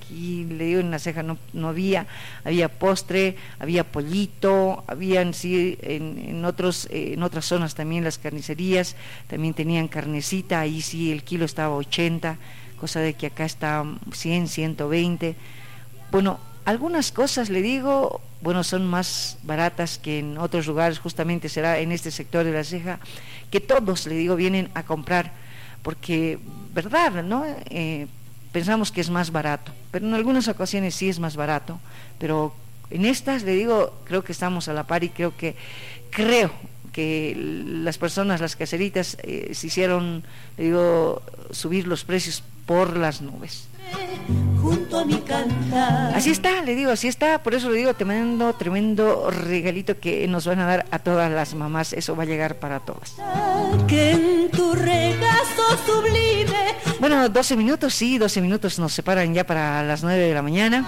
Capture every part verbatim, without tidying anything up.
aquí le digo en La Ceja no, no había, había postre, había pollito, habían sí en, en otros eh, en otras zonas también las carnicerías también tenían carnecita, ahí sí el kilo estaba ochenta, cosa de que acá está cien, ciento veinte. Bueno, algunas cosas le digo, bueno, son más baratas que en otros lugares, justamente será en este sector de La Ceja, que todos, le digo, vienen a comprar, porque, verdad, ¿no? Eh, pensamos que es más barato, pero en algunas ocasiones sí es más barato, pero en estas, le digo, creo que estamos a la par y creo que, creo que las personas, las caseritas, eh, se hicieron, le digo, subir los precios por las nubes. Junto a mi cantar. Así está, le digo, así está, por eso le digo, tremendo, tremendo regalito que nos van a dar a todas las mamás, eso va a llegar para todas. Que en tu regazo sublime. Bueno, doce minutos, sí, doce minutos nos separan ya para las nueve de la mañana.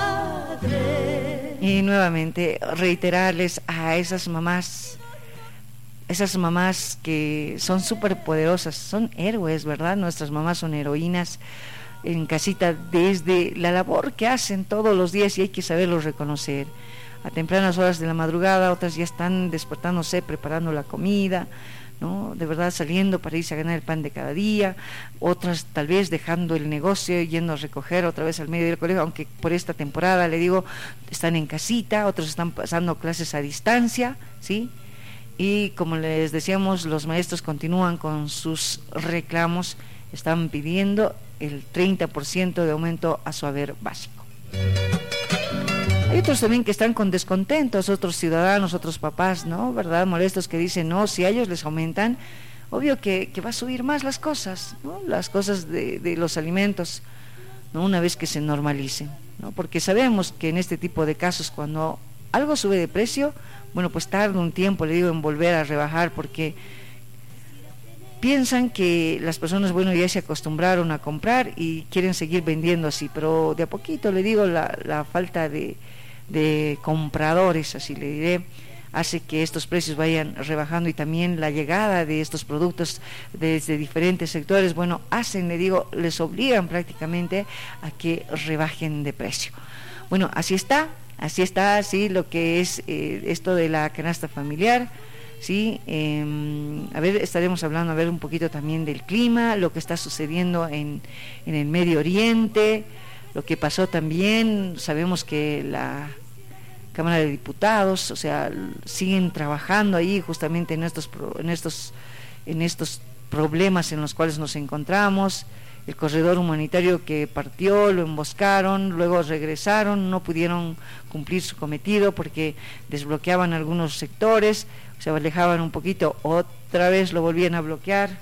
Madre. Y nuevamente reiterarles a esas mamás, esas mamás que son súper poderosas, son héroes, ¿verdad? Nuestras mamás son heroínas en casita desde la labor que hacen todos los días y hay que saberlo reconocer. A tempranas horas de la madrugada, otras ya están despertándose, preparando la comida, ¿no? De verdad saliendo para irse a ganar el pan de cada día, otras tal vez dejando el negocio, yendo a recoger otra vez al medio del colegio, aunque por esta temporada, le digo, están en casita, otros están pasando clases a distancia, ¿sí? Y como les decíamos, los maestros continúan con sus reclamos, están pidiendo el treinta por ciento de aumento a su haber básico. Hay otros también que están con descontentos, otros ciudadanos, otros papás, ¿no? ¿Verdad? Molestos, que dicen, no, si a ellos les aumentan, obvio que, que va a subir más las cosas, ¿no? Las cosas de, de los alimentos, ¿no? Una vez que se normalicen, ¿no? Porque sabemos que en este tipo de casos, cuando algo sube de precio, bueno, pues tarda un tiempo, le digo, en volver a rebajar, porque piensan que las personas, bueno, ya se acostumbraron a comprar y quieren seguir vendiendo así, pero de a poquito, le digo, la, la falta de, de compradores, así le diré, hace que estos precios vayan rebajando, y también la llegada de estos productos desde diferentes sectores, bueno, hacen, le digo, les obligan prácticamente a que rebajen de precio. Bueno, así está, así está, así lo que es eh, esto de la canasta familiar. Sí, eh, a ver, estaremos hablando a ver un poquito también del clima, lo que está sucediendo en, en el Medio Oriente, lo que pasó también. Sabemos que la Cámara de Diputados, o sea, siguen trabajando ahí justamente en estos en estos en estos problemas en los cuales nos encontramos. El corredor humanitario que partió, lo emboscaron, luego regresaron, no pudieron cumplir su cometido porque desbloqueaban algunos sectores, se alejaban un poquito, otra vez lo volvían a bloquear.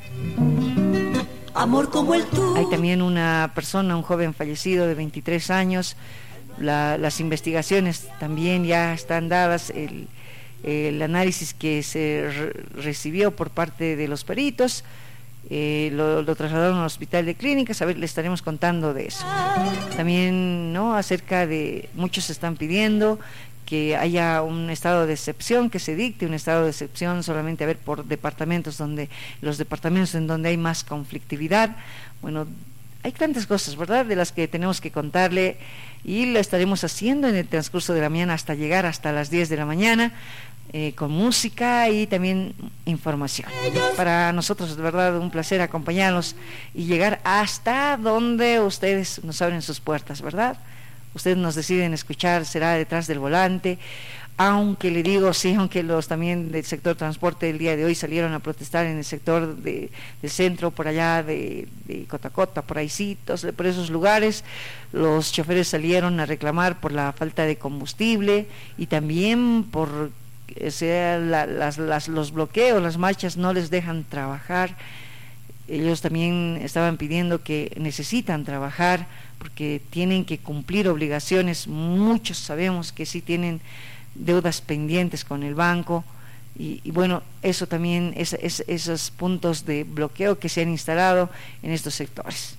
Amor como el tuyo. Hay también una persona, un joven fallecido de veintitrés años, la, las investigaciones también ya están dadas, el, el análisis que se re, recibió por parte de los peritos, Eh, lo, lo trasladaron al hospital de clínicas. A ver, le estaremos contando de eso. También, ¿no?, acerca de, muchos están pidiendo que haya un estado de excepción, que se dicte un estado de excepción solamente, a ver, por departamentos, donde los departamentos en donde hay más conflictividad. Bueno, hay tantas cosas, ¿verdad?, de las que tenemos que contarle, y lo estaremos haciendo en el transcurso de la mañana hasta llegar hasta las diez de la mañana. Eh, con música y también información. Para nosotros, de verdad, un placer acompañarlos y llegar hasta donde ustedes nos abren sus puertas, ¿verdad? Ustedes nos deciden escuchar, será detrás del volante, aunque le digo, sí, aunque los también del sector transporte el día de hoy salieron a protestar en el sector de, del centro, por allá de, de Cotacota, por ahí sí, por esos lugares, los choferes salieron a reclamar por la falta de combustible y también por sea la, las, las, los bloqueos, las marchas no les dejan trabajar. Ellos también estaban pidiendo que necesitan trabajar porque tienen que cumplir obligaciones. Muchos sabemos que sí tienen deudas pendientes con el banco y, y bueno, eso también es, es esos puntos de bloqueo que se han instalado en estos sectores.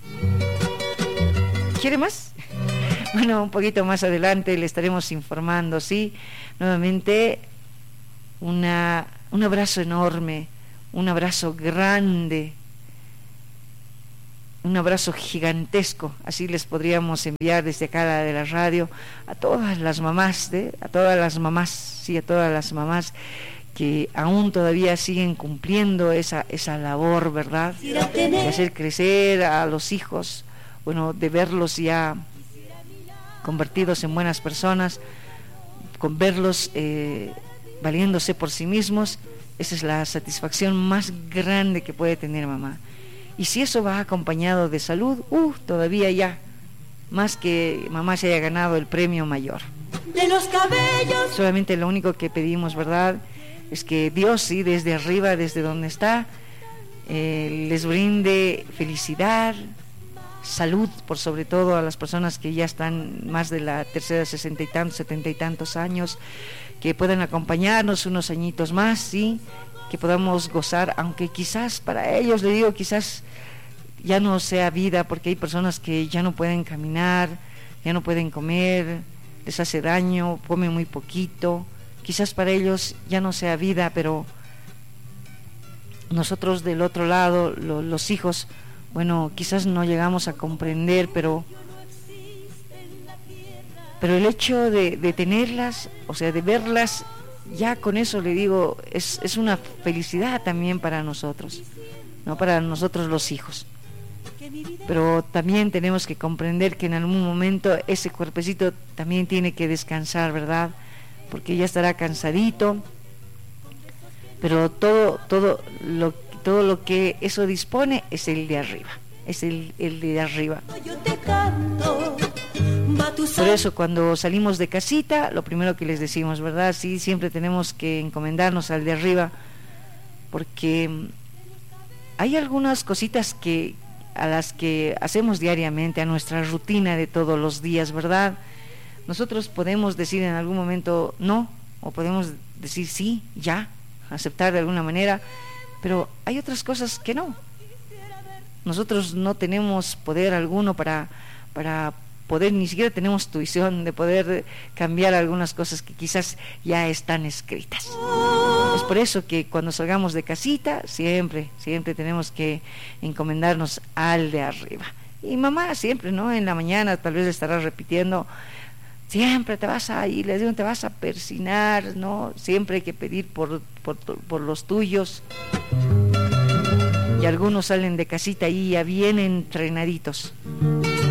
¿Quiere más? Bueno, un poquito más adelante le estaremos informando, sí. Nuevamente, una, un abrazo enorme, un abrazo grande un abrazo gigantesco, así les podríamos enviar desde acá de la radio a todas las mamás, ¿eh? a todas las mamás, sí, a todas las mamás que aún todavía siguen cumpliendo esa, esa labor, ¿verdad? De hacer crecer a los hijos, bueno, de verlos ya convertidos en buenas personas, con verlos eh, valiéndose por sí mismos. Esa es la satisfacción más grande que puede tener mamá. Y si eso va acompañado de salud, uh, todavía ya, más que mamá se haya ganado el premio mayor. De los cabellos. Solamente lo único que pedimos, ¿verdad?, es que Dios, sí, desde arriba, desde donde está, eh, les brinde felicidad, salud, por sobre todo a las personas que ya están más de la tercera, sesenta y tantos, setenta y tantos años, que puedan acompañarnos unos añitos más, sí, que podamos gozar, aunque quizás para ellos, le digo, quizás ya no sea vida, porque hay personas que ya no pueden caminar, ya no pueden comer, les hace daño, comen muy poquito, quizás para ellos ya no sea vida, pero nosotros del otro lado, lo, los hijos, bueno, quizás no llegamos a comprender, pero pero el hecho de, de tenerlas, o sea, de verlas, ya con eso le digo, es, es una felicidad también para nosotros, no para nosotros los hijos. Pero también tenemos que comprender que en algún momento ese cuerpecito también tiene que descansar, ¿verdad? Porque ya estará cansadito, pero todo, todo lo, todo lo que eso dispone es el de arriba, es el, el de arriba. Yo te canto. Por eso cuando salimos de casita, lo primero que les decimos, ¿verdad? Sí, siempre tenemos que encomendarnos al de arriba, porque hay algunas cositas que a las que hacemos diariamente, a nuestra rutina de todos los días, ¿verdad? Nosotros podemos decir en algún momento no, o podemos decir sí, ya, aceptar de alguna manera, pero hay otras cosas que no. Nosotros no tenemos poder alguno para, para poder, ni siquiera tenemos tuición de poder cambiar algunas cosas que quizás ya están escritas. Es por eso que cuando salgamos de casita, siempre, siempre tenemos que encomendarnos al de arriba. Y mamá siempre, ¿no? En la mañana tal vez estará repitiendo, siempre te vas a ir, les digo, te vas a persinar, ¿no? Siempre hay que pedir por, por, por los tuyos. Y algunos salen de casita y ya bien entrenaditos.